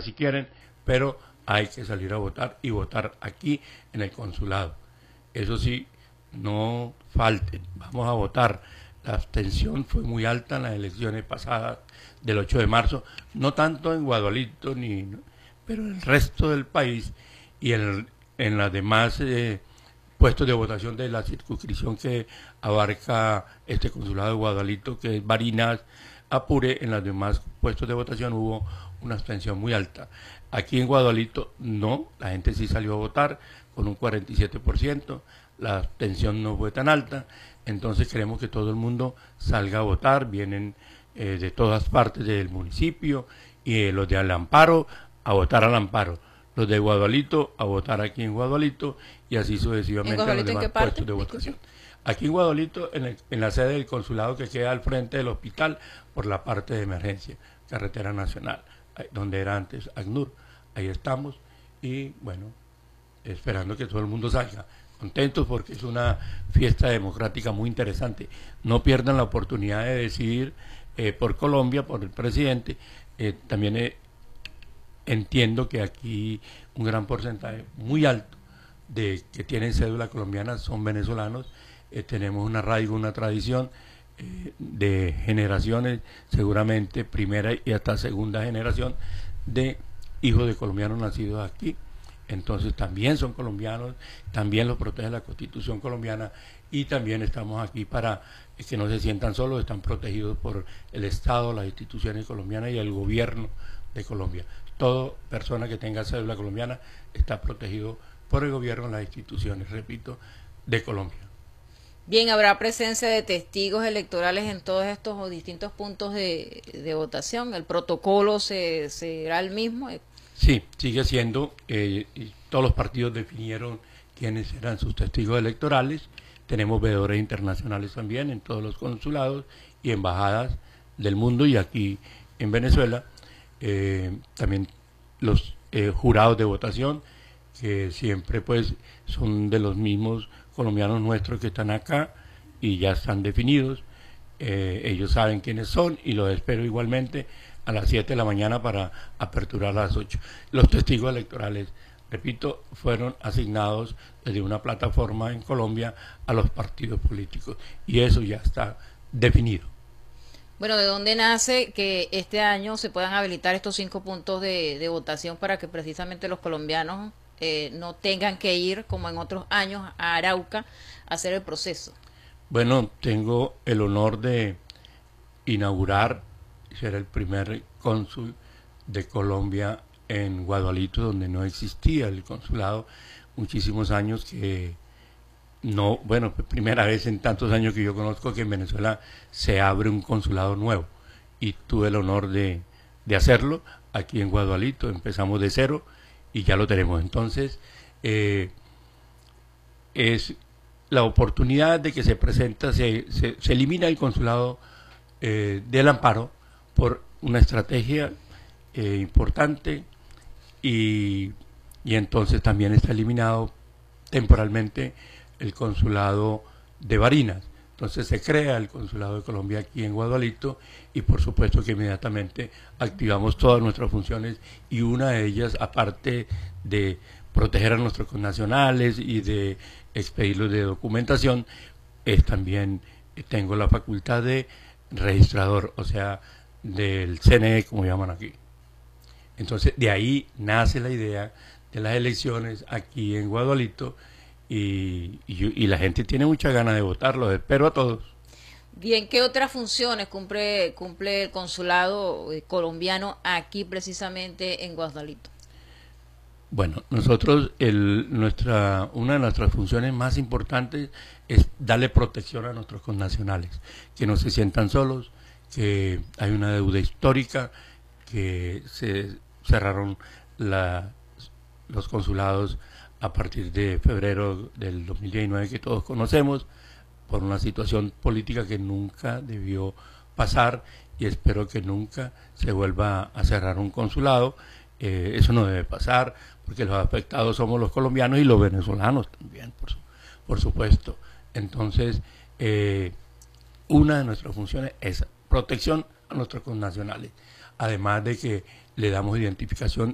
si quieren, pero hay que salir a votar y votar aquí en el consulado. Eso sí, no falten, vamos a votar. La abstención fue muy alta en las elecciones pasadas del 8 de marzo, no tanto en Guadalito, pero en el resto del país y en las demás puestos de votación de la circunscripción que abarca este consulado de Guadalito, que es Barinas, Apure. En los demás puestos de votación hubo una abstención muy alta. Aquí en Guadalito no, la gente sí salió a votar con un 47%, la abstención no fue tan alta, entonces queremos que todo el mundo salga a votar. Vienen de todas partes del municipio, y los de Al Amparo a votar al Amparo, los de Guadalito a votar aquí en Guadalito, y así sucesivamente a los demás puestos de votación. Aquí en Guadalito, en la sede del consulado que queda al frente del hospital, por la parte de emergencia, carretera nacional, donde era antes ACNUR. Ahí estamos, y bueno, esperando que todo el mundo salga. Contentos porque es una fiesta democrática muy interesante. No pierdan la oportunidad de decidir por Colombia, por el presidente. También entiendo que aquí un gran porcentaje muy alto de que tienen cédula colombiana son venezolanos. Tenemos un arraigo, una tradición de generaciones, seguramente primera y hasta segunda generación de hijos de colombianos nacidos aquí. Entonces también son colombianos, también los protege la Constitución colombiana, y también estamos aquí para que no se sientan solos. Están protegidos por el Estado, las instituciones colombianas y el gobierno de Colombia. Toda persona que tenga cédula colombiana está protegido por el gobierno, las instituciones, repito, de Colombia. Bien, ¿habrá presencia de testigos electorales en todos estos o distintos puntos de votación? ¿El protocolo será el mismo? Sí, sigue siendo, y todos los partidos definieron quiénes serán sus testigos electorales. Tenemos veedores internacionales también en todos los consulados y embajadas del mundo, y aquí en Venezuela también los jurados de votación, que siempre pues son de los mismos colombianos nuestros que están acá y ya están definidos. Ellos saben quiénes son, y los espero igualmente a las 7 de la mañana para aperturar a las 8. Los testigos electorales, repito, fueron asignados desde una plataforma en Colombia a los partidos políticos, y eso ya está definido. Bueno, ¿de dónde nace que este año se puedan habilitar estos 5 puntos de votación para que precisamente los colombianos no tengan que ir, como en otros años, a Arauca a hacer el proceso? Bueno, tengo el honor de inaugurar, ser el primer cónsul de Colombia en Guadalito, donde no existía el consulado. Muchísimos años que no, bueno, primera vez en tantos años que yo conozco que en Venezuela se abre un consulado nuevo, y tuve el honor de hacerlo aquí en Guadalito. Empezamos de cero y ya lo tenemos. Entonces es la oportunidad de que se presenta, se elimina el consulado del Amparo por una estrategia importante, y entonces también está eliminado temporalmente el consulado de Barinas. Entonces se crea el consulado de Colombia aquí en Guadalito, y por supuesto que inmediatamente activamos todas nuestras funciones, y una de ellas, aparte de proteger a nuestros connacionales y de expedirlos de documentación, es también tengo la facultad de registrador, o sea, del CNE, como llaman aquí. Entonces de ahí nace la idea de las elecciones aquí en Guadalito, y la gente tiene mucha ganas de votar. Los espero a todos. Bien, ¿qué otras funciones cumple el consulado colombiano aquí precisamente en Guadalito? Bueno, nosotros, una de nuestras funciones más importantes es darle protección a nuestros connacionales, que no se sientan solos, que hay una deuda histórica, que se cerraron los consulados a partir de febrero del 2019, que todos conocemos, por una situación política que nunca debió pasar, y espero que nunca se vuelva a cerrar un consulado. Eso no debe pasar, porque los afectados somos los colombianos y los venezolanos también, por supuesto. Entonces, una de nuestras funciones es protección a nuestros connacionales, además de que le damos identificación